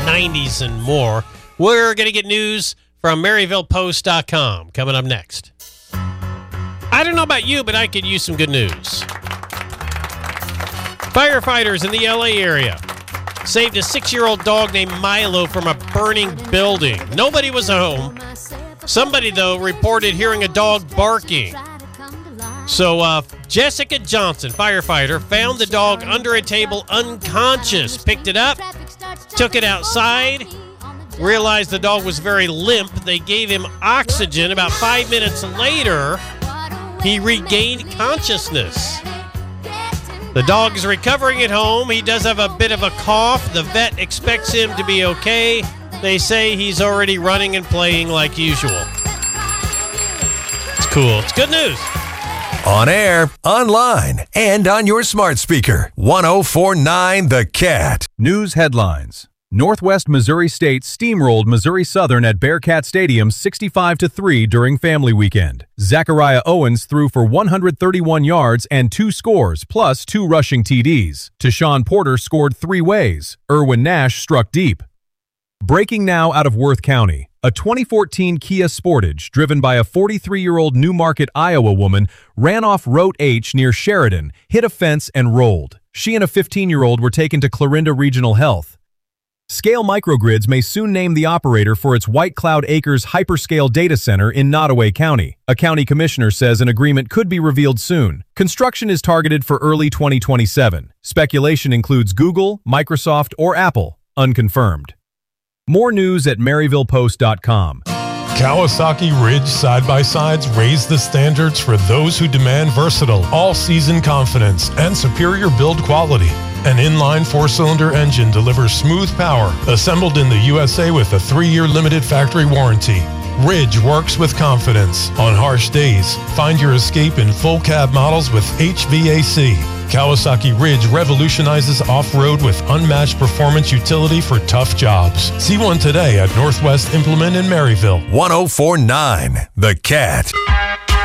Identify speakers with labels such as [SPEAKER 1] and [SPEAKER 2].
[SPEAKER 1] 90s and more. We're going to get news from MaryvillePost.com coming up next. I don't know about you, but I could use some good news. Firefighters in the LA area saved a 6-year-old dog named Milo from a burning building. Nobody was home. Somebody, though, reported hearing a dog barking. So Jessica Johnson, firefighter, found the dog under a table unconscious, picked it up, took it outside, realized the dog was very limp. They gave him oxygen. About 5 minutes later, he regained consciousness. The dog is recovering at home. He does have a bit of a cough. The vet expects him to be okay. They say he's already running and playing like usual. It's cool. It's good news.
[SPEAKER 2] On air, online, and on your smart speaker. 104.9 The Cat.
[SPEAKER 3] News headlines. Northwest Missouri State steamrolled Missouri Southern at Bearcat Stadium 65-3 during family weekend. Zachariah Owens threw for 131 yards and 2 scores, plus 2 rushing TDs. Tashawn Porter scored 3 ways. Erwin Nash struck deep. Breaking now out of Worth County. A 2014 Kia Sportage, driven by a 43-year-old Newmarket, Iowa woman, ran off Route H near Sheridan, hit a fence, and rolled. She and a 15-year-old were taken to Clarinda Regional Health. Scale Microgrids may soon name the operator for its White Cloud Acres hyperscale data center in Nottoway County. A county commissioner says an agreement could be revealed soon. Construction is targeted for early 2027. Speculation includes Google, Microsoft, or Apple. Unconfirmed. More news at MaryvillePost.com.
[SPEAKER 4] Kawasaki Ridge side-by-sides raise the standards for those who demand versatile, all-season confidence and superior build quality. An inline 4-cylinder engine delivers smooth power, assembled in the USA with a 3-year limited factory warranty. Ridge works with confidence. On harsh days, find your escape in full cab models with HVAC. Kawasaki Ridge revolutionizes off-road with unmatched performance utility for tough jobs. See one today at Northwest Implement in Maryville.
[SPEAKER 2] 104.9 The Cat.